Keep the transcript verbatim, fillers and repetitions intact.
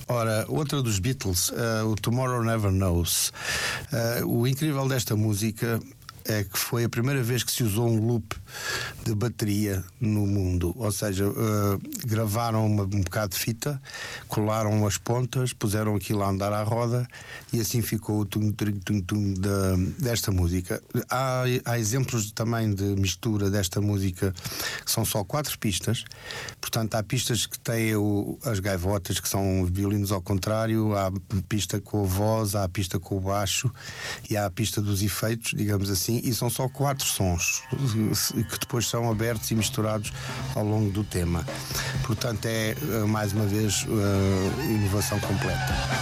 Ora, outra dos Beatles, uh, o Tomorrow Never Knows. Uh, o incrível desta música é que foi a primeira vez que se usou um loop de bateria no mundo, ou seja, uh, gravaram uma, um bocado de fita, colaram as pontas, puseram aquilo a andar à roda e assim ficou o tum tum tum tum de, desta música. Há, há exemplos também de mistura desta música que são só quatro pistas, portanto há pistas que têm o, as gaivotas, que são violinos ao contrário, há pista com a voz, há a pista com o baixo e há a pista dos efeitos, digamos assim, e são só quatro sons que depois são abertos e misturados ao longo do tema. Portanto, é mais uma vez inovação completa.